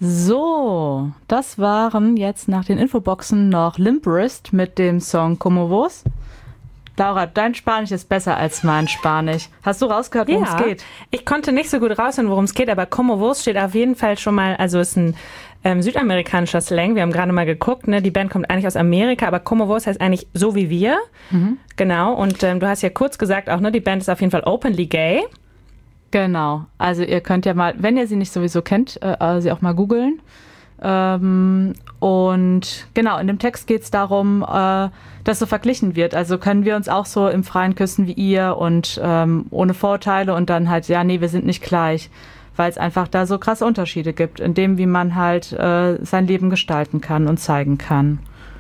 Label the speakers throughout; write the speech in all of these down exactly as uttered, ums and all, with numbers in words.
Speaker 1: So, das waren jetzt nach den Infoboxen noch Limp Wrist mit dem Song Como Vos. Laura, dein Spanisch ist besser als mein Spanisch. Hast du rausgehört, worum
Speaker 2: ja,
Speaker 1: es geht?
Speaker 2: Ich konnte nicht so gut raushören, worum es geht, aber Como Vos steht auf jeden Fall schon mal, also ist ein ähm, südamerikanischer Slang. Wir haben gerade mal geguckt, ne? Die Band kommt eigentlich aus Amerika, aber Como Vos heißt eigentlich so wie wir. Mhm. Genau, und ähm, du hast ja kurz gesagt auch, ne, die Band ist auf jeden Fall openly gay.
Speaker 1: Genau, also ihr könnt ja mal, wenn ihr sie nicht sowieso kennt, äh, sie auch mal googeln. Ähm, und genau, in dem Text geht es darum, äh, dass so verglichen wird. Also können wir uns auch so im Freien küssen wie ihr und ähm, ohne Vorurteile und dann halt, ja, nee, wir sind nicht gleich. Weil es einfach da so krasse Unterschiede gibt, in dem, wie man halt äh, sein Leben gestalten kann und zeigen kann.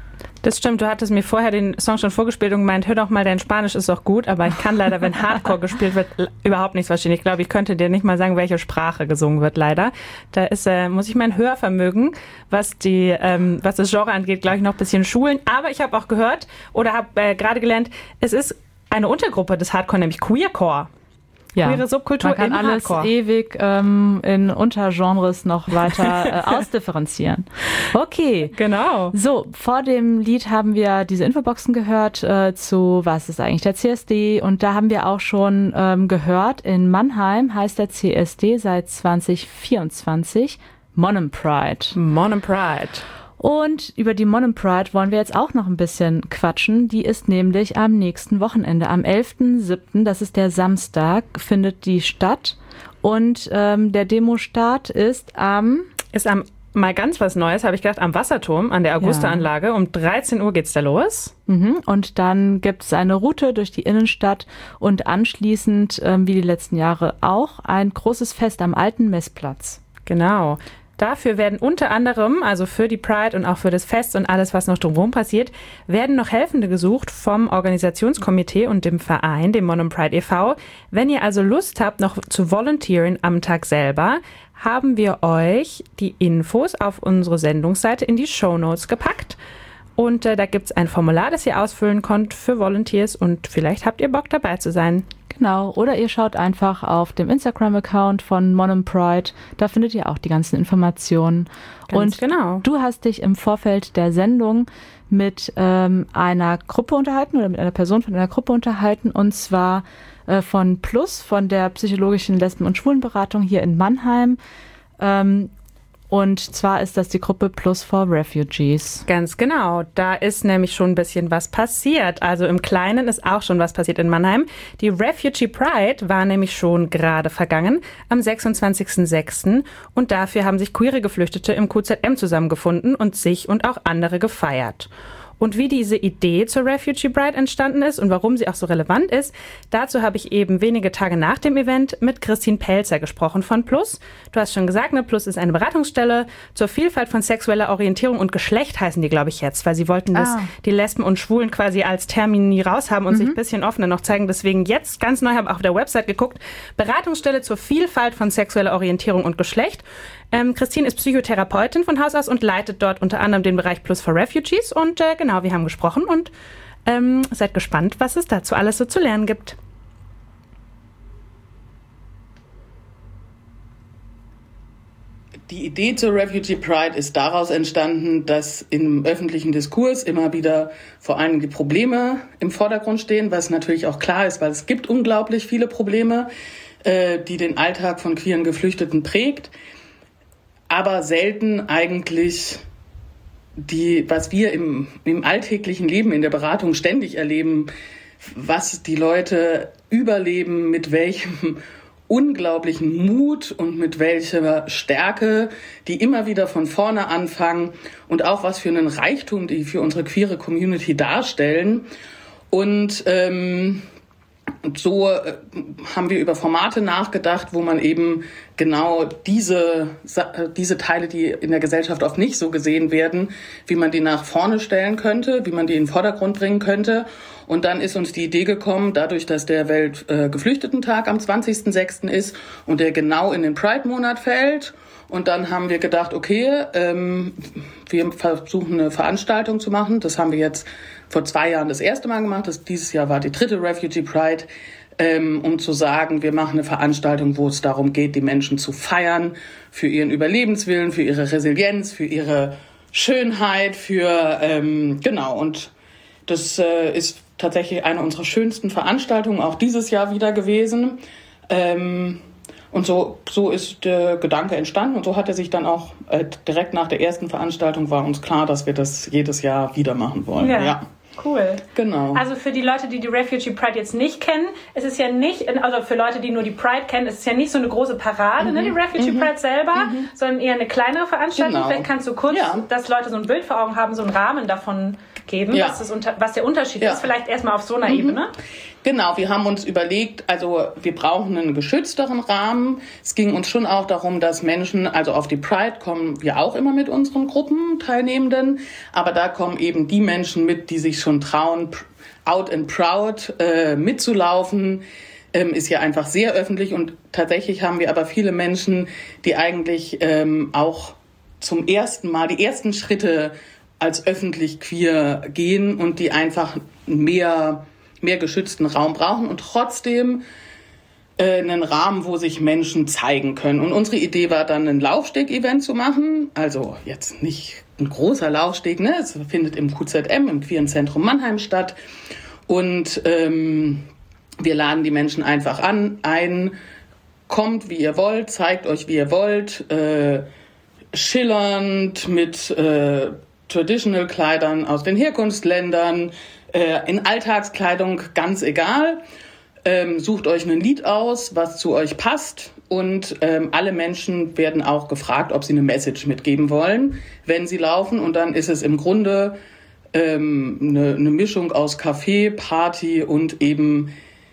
Speaker 2: Das stimmt, du hattest mir vorher den Song schon vorgespielt und gemeint, hör doch mal, dein Spanisch ist doch gut, aber ich kann leider, wenn Hardcore gespielt wird, überhaupt nichts verstehen. Ich glaube, ich könnte dir nicht mal sagen, welche Sprache gesungen wird, leider. Da ist, äh, muss ich mein Hörvermögen, was die, ähm, was das Genre angeht, glaube ich, noch ein bisschen schulen. Aber ich habe auch gehört oder habe äh, gerade gelernt, es ist eine Untergruppe des Hardcore, nämlich Queercore.
Speaker 1: Ja,
Speaker 2: queere Subkultur
Speaker 1: man kann
Speaker 2: im
Speaker 1: alles
Speaker 2: Hardcore.
Speaker 1: ewig ähm, in Untergenres noch weiter äh, ausdifferenzieren. Okay.
Speaker 2: Genau.
Speaker 1: So, vor dem Lied haben wir diese Infoboxen gehört äh, zu, was ist eigentlich der C S D? Und da haben wir auch schon ähm, gehört, in Mannheim heißt der C S D seit zwanzig vierundzwanzig Monem Pride.
Speaker 2: Monem Pride.
Speaker 1: Und über die Monem Pride wollen wir jetzt auch noch ein bisschen quatschen. Die ist nämlich am nächsten Wochenende. Am elften siebten, das ist der Samstag, findet die statt. Und ähm, der Demostart ist am...
Speaker 2: Ist am, mal ganz was Neues, habe ich gedacht, am Wasserturm an der Augusta-Anlage. Um dreizehn Uhr geht's da los.
Speaker 1: Mhm. Und dann gibt es eine Route durch die Innenstadt und anschließend, ähm, wie die letzten Jahre auch, ein großes Fest am alten Messplatz.
Speaker 2: Genau. Dafür werden unter anderem, also für die Pride und auch für das Fest und alles, was noch drumherum passiert, werden noch Helfende gesucht vom Organisationskomitee und dem Verein, dem Monem Pride e V. Wenn ihr also Lust habt, noch zu volontieren am Tag selber, haben wir euch die Infos auf unsere Sendungsseite in die Shownotes gepackt. Und äh, da gibt's ein Formular, das ihr ausfüllen könnt für Volunteers und vielleicht habt ihr Bock dabei zu sein.
Speaker 1: Genau, oder ihr schaut einfach auf dem Instagram-Account von Monem Pride, da findet ihr auch die ganzen Informationen.
Speaker 2: Ganz
Speaker 1: und
Speaker 2: genau.
Speaker 1: Du hast dich im Vorfeld der Sendung mit ähm, einer Gruppe unterhalten oder mit einer Person von einer Gruppe unterhalten und zwar äh, von Plus, von der psychologischen Lesben- und Schwulenberatung hier in Mannheim. Ähm, Und zwar ist das die Gruppe Plus for Refugees.
Speaker 2: Ganz genau. Da ist nämlich schon ein bisschen was passiert. Also im Kleinen ist auch schon was passiert in Mannheim. Die Refugee Pride war nämlich schon gerade vergangen am sechsundzwanzigsten sechsten Und dafür haben sich queere Geflüchtete im Q Z M zusammengefunden und sich und auch andere gefeiert. Und wie diese Idee zur Refugee Pride entstanden ist und warum sie auch so relevant ist, dazu habe ich eben wenige Tage nach dem Event mit Christine Pelzer gesprochen von Plus. Du hast schon gesagt, ne, Plus ist eine Beratungsstelle zur Vielfalt von sexueller Orientierung und Geschlecht heißen die, glaube ich, jetzt, weil sie wollten das,
Speaker 1: ah.
Speaker 2: die Lesben und Schwulen quasi als Termini raushaben und mhm. sich ein bisschen offener noch zeigen. Deswegen jetzt ganz neu, habe auch auf der Website geguckt, Beratungsstelle zur Vielfalt von sexueller Orientierung und Geschlecht. Ähm, Christine ist Psychotherapeutin von Haus aus und leitet dort unter anderem den Bereich Plus for Refugees. Und äh, genau, wir haben gesprochen und ähm, seid gespannt, was es dazu alles so zu lernen gibt.
Speaker 3: Die Idee zur Refugee Pride ist daraus entstanden, dass im öffentlichen Diskurs immer wieder vor allem die Probleme im Vordergrund stehen, was natürlich auch klar ist, weil es gibt unglaublich viele Probleme, äh, die den Alltag von queeren Geflüchteten prägt. Aber selten eigentlich die, was wir im, im alltäglichen Leben, in der Beratung ständig erleben, was die Leute überleben, mit welchem unglaublichen Mut und mit welcher Stärke die immer wieder von vorne anfangen und auch was für einen Reichtum die für unsere queere Community darstellen. Und ähm, Und so haben wir über Formate nachgedacht, wo man eben genau diese, diese Teile, die in der Gesellschaft oft nicht so gesehen werden, wie man die nach vorne stellen könnte, wie man die in den Vordergrund bringen könnte. Und dann ist uns die Idee gekommen, dadurch, dass der Weltgeflüchtetentag am zwanzigsten sechsten ist und der genau in den Pride-Monat fällt. Und dann haben wir gedacht, okay, ähm, wir versuchen eine Veranstaltung zu machen. Das haben wir jetzt vor zwei Jahren das erste Mal gemacht. Das, dieses Jahr war die dritte Refugee Pride. ähm, um zu sagen, wir machen eine Veranstaltung, wo es darum geht, die Menschen zu feiern für ihren Überlebenswillen, für ihre Resilienz, für ihre Schönheit, für, ähm, genau, und das äh, ist tatsächlich eine unserer schönsten Veranstaltungen, auch dieses Jahr wieder gewesen. Ähm, und so, so ist der Gedanke entstanden und so hat er sich dann auch äh, direkt nach der ersten Veranstaltung war uns klar, dass wir das jedes Jahr wieder machen wollen.
Speaker 2: Ja.
Speaker 3: Ja.
Speaker 2: Cool.
Speaker 3: Genau.
Speaker 2: Also für die Leute, die die Refugee Pride jetzt nicht kennen, ist es ja nicht, also für Leute, die nur die Pride kennen, ist es ja nicht so eine große Parade, mhm. ne, die Refugee mhm. Pride selber, mhm. sondern eher eine kleinere Veranstaltung.
Speaker 3: Genau.
Speaker 2: Vielleicht kannst du kurz, ja. dass Leute so ein Bild vor Augen haben, so einen Rahmen davon geben, ja. was, das unter, was der Unterschied ja. ist, vielleicht erstmal auf so einer mhm. Ebene.
Speaker 3: Genau, wir haben uns überlegt, also wir brauchen einen geschützteren Rahmen. Es ging uns schon auch darum, dass Menschen, also auf die Pride kommen wir auch immer mit unseren Gruppenteilnehmenden, aber da kommen eben die Menschen mit, die sich schon trauen, out and proud äh, mitzulaufen. Ähm, ist ja einfach sehr öffentlich und tatsächlich haben wir aber viele Menschen, die eigentlich ähm, auch zum ersten Mal die ersten Schritte als öffentlich queer gehen und die einfach mehr mehr geschützten Raum brauchen und trotzdem äh, einen Rahmen, wo sich Menschen zeigen können. Und unsere Idee war dann, ein Laufsteg-Event zu machen. Also jetzt nicht ein großer Laufsteg, ne? Es findet im Q Z M, im Queeren Zentrum Mannheim statt. Und ähm, wir laden die Menschen einfach an, ein, kommt, wie ihr wollt, zeigt euch, wie ihr wollt, äh, schillernd mit äh, Traditional-Kleidern aus den Herkunftsländern, in Alltagskleidung, ganz egal. Ähm, sucht euch ein Lied aus, was zu euch passt. Und ähm, alle Menschen werden auch gefragt, ob sie eine Message mitgeben wollen, wenn sie laufen. Und dann ist es im Grunde ähm, eine, eine Mischung aus Café, Party und eben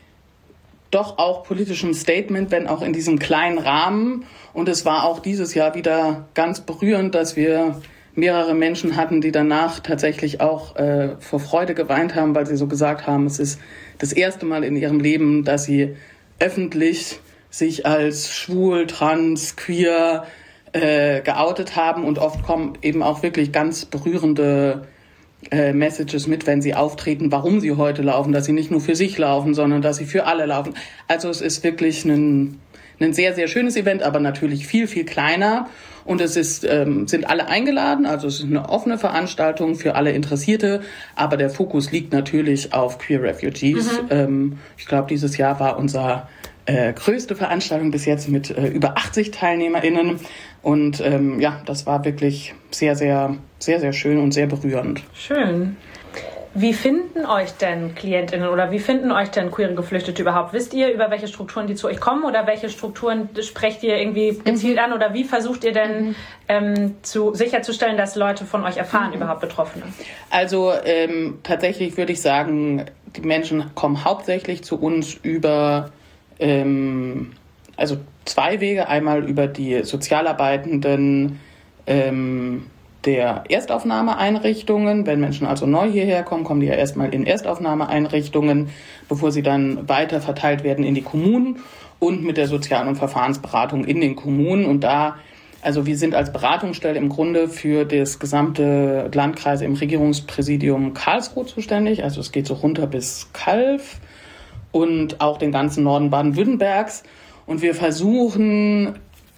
Speaker 3: doch auch politischem Statement, wenn auch in diesem kleinen Rahmen. Und es war auch dieses Jahr wieder ganz berührend, dass wir mehrere Menschen hatten, die danach tatsächlich auch äh, vor Freude geweint haben, weil sie so gesagt haben, es ist das erste Mal in ihrem Leben, dass sie öffentlich sich als schwul, trans, queer äh, geoutet haben. Und oft kommen eben auch wirklich ganz berührende äh, Messages mit, wenn sie auftreten, warum sie heute laufen, dass sie nicht nur für sich laufen, sondern dass sie für alle laufen. Also es ist wirklich ein, ein sehr, sehr schönes Event, aber natürlich viel, viel kleiner. Und es ist, ähm, sind alle eingeladen, also es ist eine offene Veranstaltung für alle Interessierte, aber der Fokus liegt natürlich auf Queer Refugees. Mhm. Ähm, ich glaube, dieses Jahr war unser äh, größte Veranstaltung bis jetzt mit äh, über achtzig TeilnehmerInnen und ähm, ja, das war wirklich sehr, sehr, sehr, sehr schön und sehr berührend.
Speaker 2: Schön. Wie finden euch denn KlientInnen oder wie finden euch denn queere Geflüchtete überhaupt? Wisst ihr, über welche Strukturen die zu euch kommen oder welche Strukturen sprecht ihr irgendwie gezielt an oder wie versucht ihr denn mhm. ähm, zu, sicherzustellen, dass Leute von euch erfahren, mhm. überhaupt Betroffene?
Speaker 3: Also ähm, tatsächlich würde ich sagen, die Menschen kommen hauptsächlich zu uns über ähm, also zwei Wege. Einmal über die Sozialarbeitenden ähm, der Erstaufnahmeeinrichtungen. Wenn Menschen also neu hierher kommen, kommen die ja erstmal in Erstaufnahmeeinrichtungen, bevor sie dann weiter verteilt werden in die Kommunen und mit der Sozial- und Verfahrensberatung in den Kommunen. Und da, also wir sind als Beratungsstelle im Grunde für das gesamte Landkreis im Regierungspräsidium Karlsruhe zuständig. Also es geht so runter bis Calw und auch den ganzen Norden Baden-Württembergs. Und wir versuchen,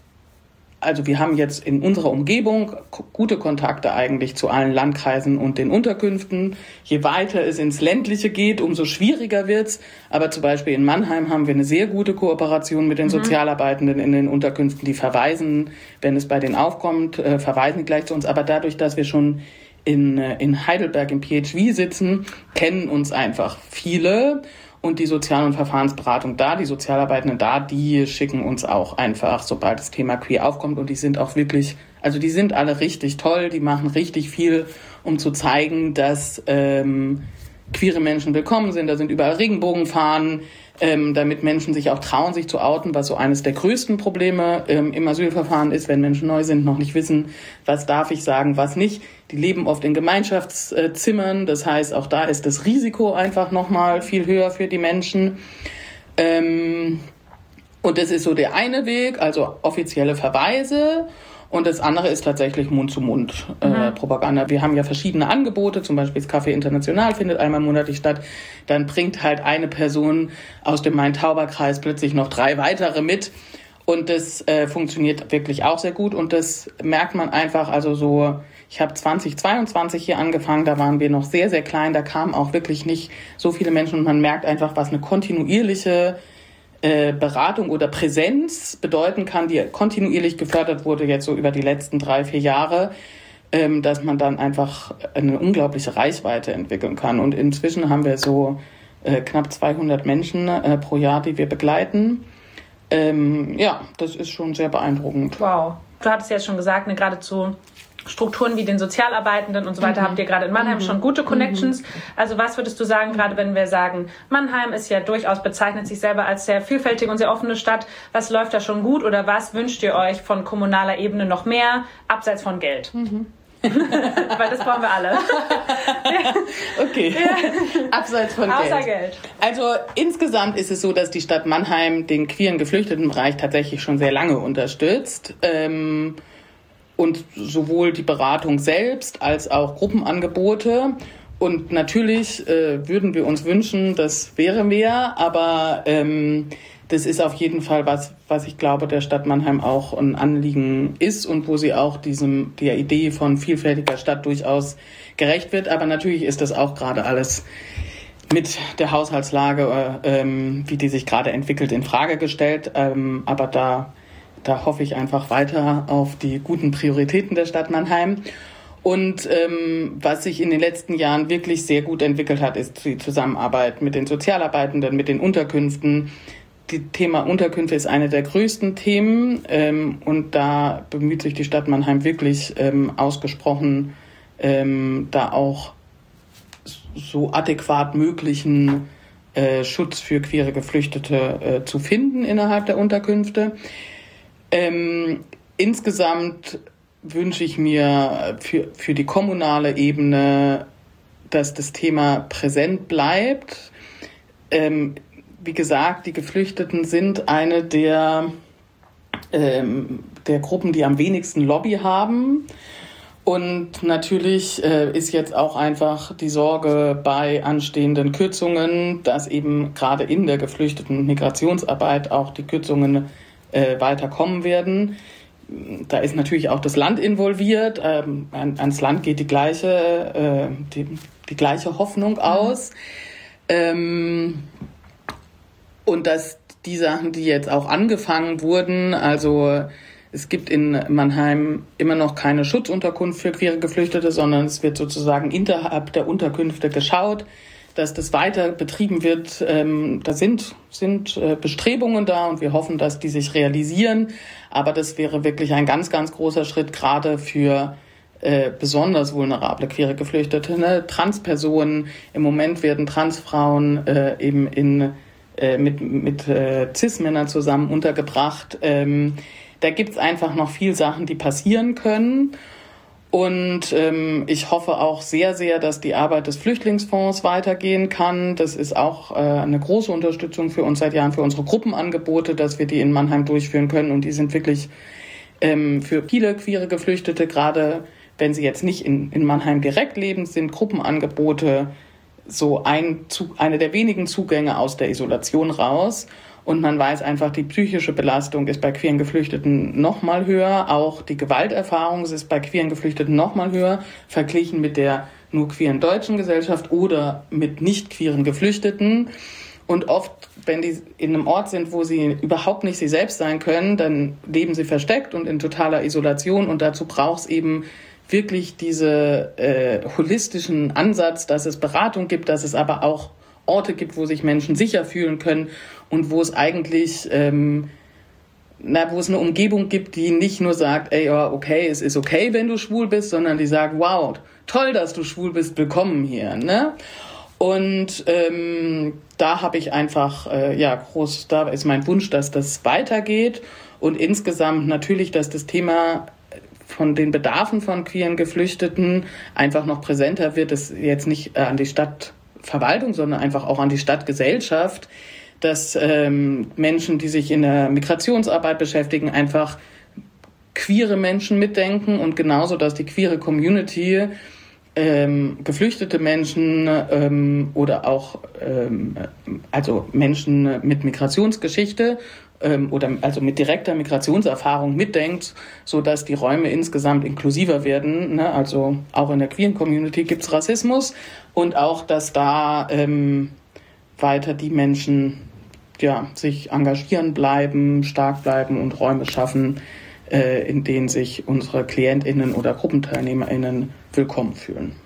Speaker 3: also wir haben jetzt in unserer Umgebung gute Kontakte eigentlich zu allen Landkreisen und den Unterkünften. Je weiter es ins Ländliche geht, umso schwieriger wird's. Aber zum Beispiel in Mannheim haben wir eine sehr gute Kooperation mit den mhm. Sozialarbeitenden in den Unterkünften. Die verweisen, wenn es bei denen aufkommt, äh, verweisen die gleich zu uns. Aber dadurch, dass wir schon in, äh, in Heidelberg im P H V sitzen, kennen uns einfach viele. Und die Sozial- und Verfahrensberatung da, die Sozialarbeitenden da, die schicken uns auch einfach, sobald das Thema Queer aufkommt. Und die sind auch wirklich, also die sind alle richtig toll, die machen richtig viel, um zu zeigen, dass ähm, queere Menschen willkommen sind. Da sind überall Regenbogenfahnen, ähm, damit Menschen sich auch trauen, sich zu outen, was so eines der größten Probleme ähm, im Asylverfahren ist, wenn Menschen neu sind, noch nicht wissen, was darf ich sagen, was nicht. Die leben oft in Gemeinschaftszimmern, das heißt, auch da ist das Risiko einfach nochmal viel höher für die Menschen. Ähm, und das ist so der eine Weg, also offizielle Verweise. Und das andere ist tatsächlich Mund-zu-Mund-Propaganda. Äh, mhm. Wir haben ja verschiedene Angebote, zum Beispiel das Café International findet einmal monatlich statt. Dann bringt halt eine Person aus dem Main-Tauber-Kreis plötzlich noch drei weitere mit. Und das äh, funktioniert wirklich auch sehr gut. Und das merkt man einfach, also so, ich habe zwanzig zweiundzwanzig hier angefangen, da waren wir noch sehr, sehr klein. Da kamen auch wirklich nicht so viele Menschen. Und man merkt einfach, was eine kontinuierliche Beratung oder Präsenz bedeuten kann, die kontinuierlich gefördert wurde, jetzt so über die letzten drei, vier Jahre, dass man dann einfach eine unglaubliche Reichweite entwickeln kann. Und inzwischen haben wir so knapp zweihundert Menschen pro Jahr, die wir begleiten. Ja, das ist schon sehr beeindruckend.
Speaker 2: Wow. Du hattest jetzt schon gesagt, ne, geradezu Strukturen wie den Sozialarbeitenden und so weiter, mhm. habt ihr gerade in Mannheim mhm. schon gute Connections. Mhm. Also was würdest du sagen, gerade wenn wir sagen, Mannheim ist ja durchaus, bezeichnet sich selber als sehr vielfältige und sehr offene Stadt. Was läuft da schon gut oder was wünscht ihr euch von kommunaler Ebene noch mehr, abseits von Geld? Mhm. Weil das brauchen wir alle.
Speaker 3: Okay, ja. Abseits von Geld.
Speaker 2: Außer Geld.
Speaker 3: Also insgesamt ist es so, dass die Stadt Mannheim den queeren Geflüchtetenbereich tatsächlich schon sehr lange unterstützt. Ähm, Und sowohl die Beratung selbst als auch Gruppenangebote. Und natürlich äh, würden wir uns wünschen, das wäre mehr, aber ähm, das ist auf jeden Fall was, was ich glaube, der Stadt Mannheim auch ein Anliegen ist und wo sie auch diesem der Idee von vielfältiger Stadt durchaus gerecht wird. Aber natürlich ist das auch gerade alles mit der Haushaltslage, äh, ähm, wie die sich gerade entwickelt, in Frage gestellt. Ähm, aber da Da hoffe ich einfach weiter auf die guten Prioritäten der Stadt Mannheim. Und ähm, was sich in den letzten Jahren wirklich sehr gut entwickelt hat, ist die Zusammenarbeit mit den Sozialarbeitenden, mit den Unterkünften. Das Thema Unterkünfte ist eine der größten Themen. Ähm, und da bemüht sich die Stadt Mannheim wirklich ähm, ausgesprochen, ähm, da auch so adäquat möglichen äh, Schutz für queere Geflüchtete äh, zu finden innerhalb der Unterkünfte. Ähm, insgesamt wünsche ich mir für, für die kommunale Ebene, dass das Thema präsent bleibt. Ähm, wie gesagt, die Geflüchteten sind eine der, ähm, der Gruppen, die am wenigsten Lobby haben. Und natürlich äh, ist jetzt auch einfach die Sorge bei anstehenden Kürzungen, dass eben gerade in der geflüchteten Migrationsarbeit auch die Kürzungen Äh, weiterkommen werden. Da ist natürlich auch das Land involviert. Ähm, an, ans Land geht die gleiche, äh, die, die gleiche Hoffnung aus. Mhm. Ähm, und dass die Sachen, die jetzt auch angefangen wurden, also es gibt in Mannheim immer noch keine Schutzunterkunft für queere Geflüchtete, sondern es wird sozusagen innerhalb der Unterkünfte geschaut, dass das weiter betrieben wird. Ähm, da sind, sind äh, Bestrebungen da und wir hoffen, dass die sich realisieren. Aber das wäre wirklich ein ganz, ganz großer Schritt, gerade für äh, besonders vulnerable queere Geflüchtete, ne? Transpersonen. Im Moment werden Transfrauen äh, eben in, äh, mit, mit äh, Cis-Männern zusammen untergebracht. Ähm, da gibt's einfach noch viel Sachen, die passieren können. Und ähm, ich hoffe auch sehr, sehr, dass die Arbeit des Flüchtlingsfonds weitergehen kann. Das ist auch äh, eine große Unterstützung für uns seit Jahren, für unsere Gruppenangebote, dass wir die in Mannheim durchführen können. Und die sind wirklich ähm, für viele queere Geflüchtete, gerade wenn sie jetzt nicht in, in Mannheim direkt leben, sind Gruppenangebote so ein, eine der wenigen Zugänge aus der Isolation raus. Und man weiß einfach, die psychische Belastung ist bei queeren Geflüchteten noch mal höher. Auch die Gewalterfahrung ist bei queeren Geflüchteten noch mal höher, verglichen mit der nur queeren deutschen Gesellschaft oder mit nicht queeren Geflüchteten. Und oft, wenn die in einem Ort sind, wo sie überhaupt nicht sie selbst sein können, dann leben sie versteckt und in totaler Isolation. Und dazu braucht es eben wirklich diese äh, holistischen Ansatz, dass es Beratung gibt, dass es aber auch Orte gibt, wo sich Menschen sicher fühlen können und wo es eigentlich, ähm, na, wo es eine Umgebung gibt, die nicht nur sagt, ey, ja, okay, es ist okay, wenn du schwul bist, sondern die sagt, wow, toll, dass du schwul bist, willkommen hier, ne? Und ähm, da habe ich einfach, äh, ja, groß, da ist mein Wunsch, dass das weitergeht und insgesamt natürlich, dass das Thema von den Bedarfen von queeren Geflüchteten einfach noch präsenter wird, das jetzt nicht äh, an die Stadtverwaltung, sondern einfach auch an die Stadtgesellschaft, dass ähm, Menschen, die sich in der Migrationsarbeit beschäftigen, einfach queere Menschen mitdenken und genauso, dass die queere Community ähm, geflüchtete Menschen ähm, oder auch ähm, also Menschen mit Migrationsgeschichte ähm, oder also mit direkter Migrationserfahrung mitdenkt, so dass die Räume insgesamt inklusiver werden. Ne? Also auch in der queeren Community gibt es Rassismus und auch, dass da ähm, weiter die Menschen ja, sich engagieren bleiben, stark bleiben und Räume schaffen, äh, in denen sich unsere KlientInnen oder GruppenteilnehmerInnen willkommen fühlen.